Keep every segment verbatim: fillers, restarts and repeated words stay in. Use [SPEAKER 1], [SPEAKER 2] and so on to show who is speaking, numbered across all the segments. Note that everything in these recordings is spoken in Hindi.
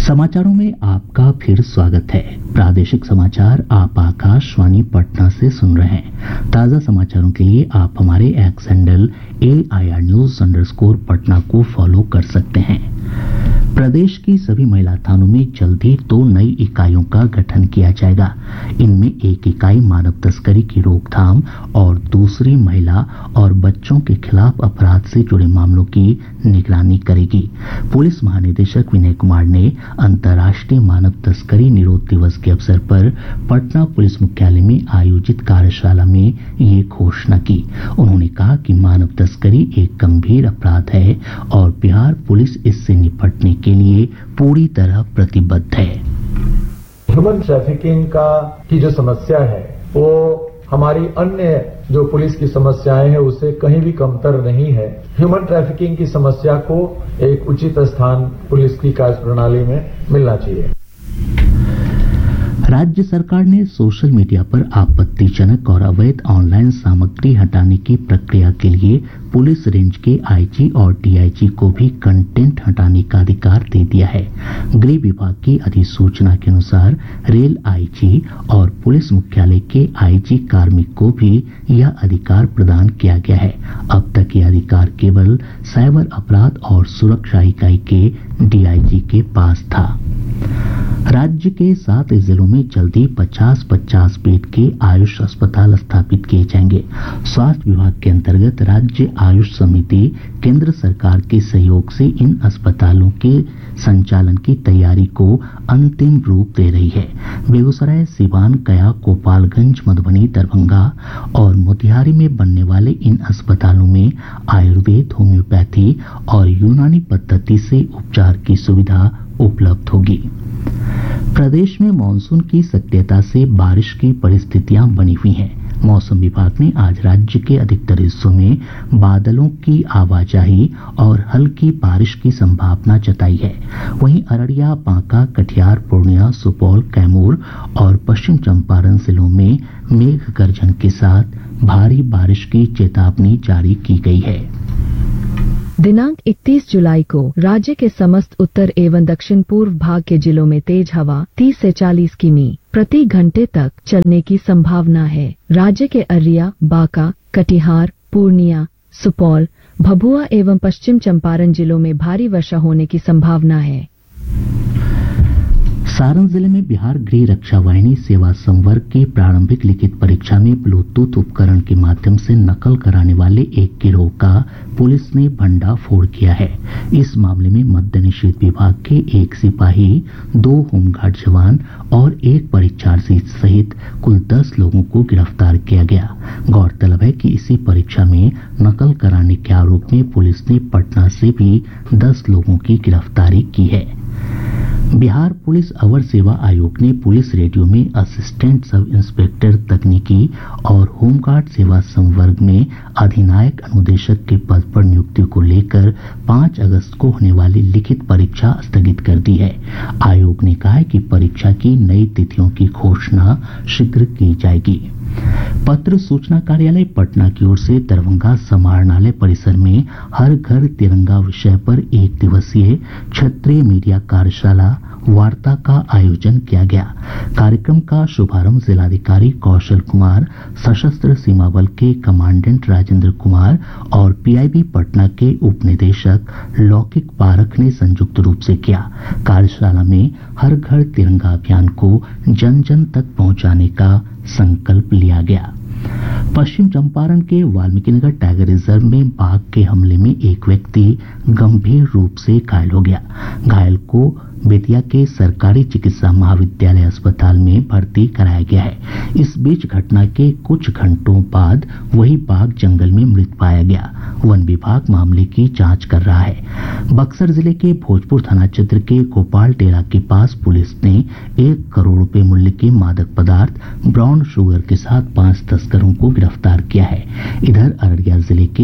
[SPEAKER 1] समाचारों में आपका फिर स्वागत है। प्रादेशिक समाचार आप आकाशवाणी पटना से सुन रहे हैं। ताज़ा समाचारों के लिए आप हमारे x handle A I R news underscore Patna को फॉलो कर सकते हैं। प्रदेश की सभी महिला थानों में जल्द ही दो नई इकाइयों का गठन किया जाएगा। इनमें एक इकाई मानव तस्करी की रोकथाम और दूसरी महिला और बच्चों के खिलाफ अपराध से जुड़े मामलों की निगरानी करेगी। पुलिस महानिदेशक विनय कुमार ने अंतर्राष्ट्रीय मानव तस्करी निरोध दिवस के अवसर पर पटना पुलिस मुख्यालय में आयोजित कार्यशाला में ये घोषणा की। उन्होंने कहा कि मानव तस्करी एक गंभीर अपराध है और बिहार पुलिस इससे निपटने के लिए पूरी तरह प्रतिबद्ध है।
[SPEAKER 2] ह्यूमन ट्रैफिकिंग का की जो समस्या है वो हमारी अन्य जो पुलिस की समस्याएं हैं उससे कहीं भी कमतर नहीं है। ह्यूमन ट्रैफिकिंग की समस्या को एक उचित स्थान पुलिस की कार्य प्रणाली में मिलना चाहिए।
[SPEAKER 1] राज्य सरकार ने सोशल मीडिया पर आपत्तिजनक और अवैध ऑनलाइन सामग्री हटाने की प्रक्रिया के लिए पुलिस रेंज के आई जी और डी आई जी को भी कंटेंट हटाने का अधिकार दे दिया है। गृह विभाग की अधिसूचना के अनुसार रेल आई जी और पुलिस मुख्यालय के आई जी कार्मिक को भी यह अधिकार प्रदान किया गया है। अब तक यह अधिकार केवल साइबर अपराध और सुरक्षा इकाई के डी आई जी के पास था। राज्य के सात जिलों में जल्दी पचास पचास बेड के आयुष अस्पताल स्थापित किए जाएंगे। स्वास्थ्य विभाग के अंतर्गत राज्य आयुष समिति केंद्र सरकार के सहयोग से इन अस्पतालों के संचालन की तैयारी को अंतिम रूप दे रही है। बेगूसराय, सिवान, गया, गोपालगंज, मधुबनी, दरभंगा और मोतिहारी में बनने वाले इन अस्पतालों में आयुर्वेद, होम्योपैथी और यूनानी पद्धति से उपचार की सुविधा उपलब्ध होगी। प्रदेश में मानसून की सक्रियता से बारिश की परिस्थितियां बनी हुई हैं। मौसम विभाग ने आज राज्य के अधिकतर हिस्सों में बादलों की आवाजाही और हल्की बारिश की संभावना जताई है। वहीं अररिया, बांका, कटिहार, पूर्णिया, सुपौल, कैमूर और पश्चिम चंपारण जिलों में मेघ गर्जन के साथ भारी बारिश की चेतावनी जारी की गई है।
[SPEAKER 3] दिनांक इकतीस जुलाई को राज्य के समस्त उत्तर एवं दक्षिण पूर्व भाग के जिलों में तेज हवा तीस से चालीस किमी प्रति घंटे तक चलने की संभावना है। राज्य के अररिया, बांका, कटिहार, पूर्णिया, सुपौल, भभुआ एवं पश्चिम चंपारण जिलों में भारी वर्षा होने की संभावना है।
[SPEAKER 1] सारण जिले में बिहार गृह रक्षा वाहिनी सेवा संवर्ग की प्रारंभिक लिखित परीक्षा में ब्लूटूथ उपकरण के माध्यम से नकल कराने वाले एक गिरोह का पुलिस ने भंडाफोड़ किया है। इस मामले में मद्य निषेध विभाग के एक सिपाही, दो होमगार्ड जवान और एक परीक्षार्थी सहित कुल दस लोगों को गिरफ्तार किया गया। गौरतलब है कि इसी परीक्षा में नकल कराने के आरोप में पुलिस ने पटना से भी दस लोगों की गिरफ्तारी की है। बिहार पुलिस अवर सेवा आयोग ने पुलिस रेडियो में असिस्टेंट सब इंस्पेक्टर तकनीकी और होमगार्ड सेवा संवर्ग में अधिनायक अनुदेशक के पद पर नियुक्ति को लेकर पाँच अगस्त को होने वाली लिखित परीक्षा स्थगित कर दी है। आयोग ने कहा है कि परीक्षा की नई तिथियों की घोषणा शीघ्र की जाएगी। पत्र सूचना कार्यालय पटना की ओर से दरभंगा समाहरणालय परिसर में हर घर तिरंगा विषय पर एक दिवसीय क्षेत्रीय मीडिया कार्यशाला वार्ता का आयोजन किया गया। कार्यक्रम का शुभारंभ जिलाधिकारी कौशल कुमार, सशस्त्र सीमा बल के कमांडेंट राजेंद्र कुमार और पी आई बी पटना के उप निदेशक लौकिक पारख ने संयुक्त रूप से किया। कार्यशाला में हर घर तिरंगा अभियान को जन जन तक पहुंचाने का संकल्प लिया गया। पश्चिम चंपारण के वाल्मीकिनगर टाइगर रिजर्व में बाघ के हमले में एक व्यक्ति गंभीर रूप से घायल हो गया। घायल को बेतिया के सरकारी चिकित्सा महाविद्यालय अस्पताल में भर्ती कराया गया है। इस बीच घटना के कुछ घंटों बाद वही बाघ जंगल में मृत पाया गया। वन विभाग मामले की जांच कर रहा है। बक्सर जिले के भोजपुर थाना क्षेत्र के गोपाल टेरा के पास पुलिस ने एक करोड़ रुपए मूल्य के मादक पदार्थ ब्राउन शुगर के साथ पांच तस्करों को गिरफ्तार किया है। इधर अररिया जिले के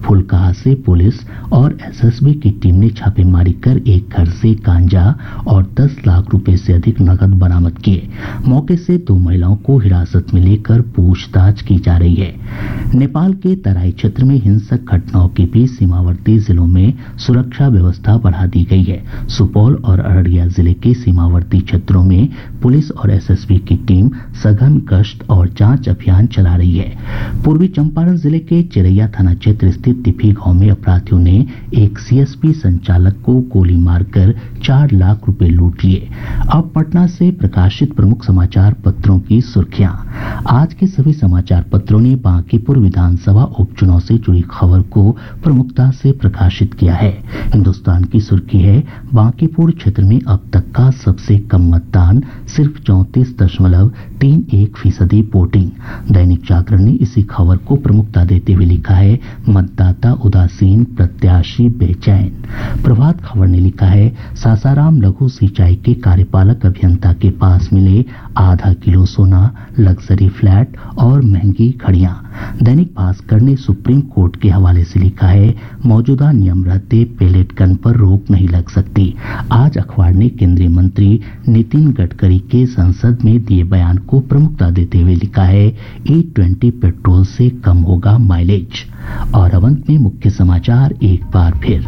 [SPEAKER 1] फुलकाहा से पुलिस और एसएसबी की टीम ने छापेमारी कर एक घर से गांजा और दस लाख रुपए से अधिक नकद बरामद किए। मौके से दो महिलाओं को हिरासत में लेकर पूछताछ की जा रही है। नेपाल के तराई क्षेत्र में हिंसक घटनाओं के बीच सीमावर्ती जिलों में सुरक्षा व्यवस्था बढ़ा दी गई है। सुपौल और अररिया जिले के सीमावर्ती क्षेत्रों में पुलिस और एसएसबी की टीम सघन गश्त और जांच अभियान चला रही है। पूर्वी चंपारण जिले के चिरैया थाना क्षेत्र स्थित तिफी गांव में अपराधियों ने एक सीएसपी संचालक को गोली मारकर चार लाख रुपए लूट लिए। अब पटना से प्रकाशित प्रमुख समाचार पत्रों की सुर्खियां। आज के सभी समाचार पत्रों ने बांकीपुर विधानसभा उपचुनाव से जुड़ी खबर को प्रमुखता से प्रकाशित किया है। हिन्दुस्तान की सुर्खी है, बांकीपुर क्षेत्र में अब तक का सबसे कम मतदान, सिर्फ चौंतीस दशमलव तीन एक फीसदी वोटिंग। दैनिक जागरण ने इसी खबर को प्रमुखता देते हुए लिखा है, मतदाता उदासीन, प्रत्याशी बेचैन। प्रभात खबर ने लिखा है, सासाराम लघु सिंचाई के कार्यपालक अभियंता के पास मिले आधा किलो सोना, लग्जरी फ्लैट और महंगी घड़ियां। दैनिक भास्कर ने सुप्रीम कोर्ट के हवाले से लिखा है, मौजूदा नियम रहते पेलेट गन पर रोक नहीं लग सकती। आज अखबार ने केंद्रीय मंत्री नितिन गडकरी के संसद में दिए बयान को प्रमुखता देते हुए लिखा है, ई ट्वेंटी पेट्रोल से कम होगा माइलेज। और अब अंत में मुख्य समाचार एक बार फिर।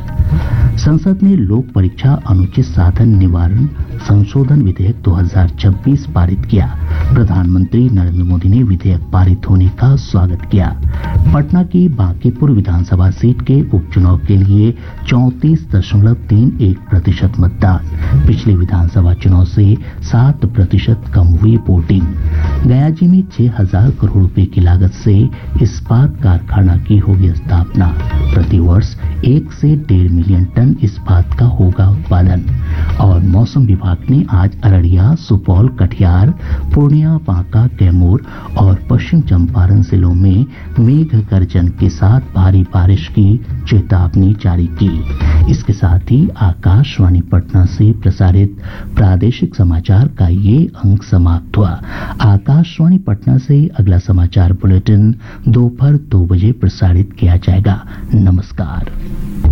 [SPEAKER 1] संसद ने लोक परीक्षा अनुचित साधन निवारण संशोधन विधेयक दो हज़ार छब्बीस पारित किया। प्रधानमंत्री नरेंद्र मोदी ने विधेयक पारित होने का स्वागत किया। पटना की बांकीपुर विधानसभा सीट के उपचुनाव के लिए चौंतीस दशमलव तीन एक प्रतिशत मतदान। पिछले विधानसभा चुनाव से सात प्रतिशत कम हुई वोटिंग। गयाजी में छह हजार करोड़ रुपए की लागत से इस्पात कारखाना की होगी स्थापना। प्रतिवर्ष एक से डेढ़ मिलियन टन इस्पात का होगा उत्पादन। और मौसम विभाग ने आज अररिया, सुपौल, कटिहार, पूर्णिया, बांका, कैमूर और पश्चिम चंपारण जिलों में मेघ गर्जन के साथ भारी बारिश की चेतावनी जारी की। इसके साथ ही आकाशवाणी पटना से प्रसारित प्रादेशिक समाचार का ये अंक समाप्त हुआ। आकाशवाणी पटना से अगला समाचार बुलेटिन दोपहर दो बजे प्रसारित किया जाएगा। नमस्कार।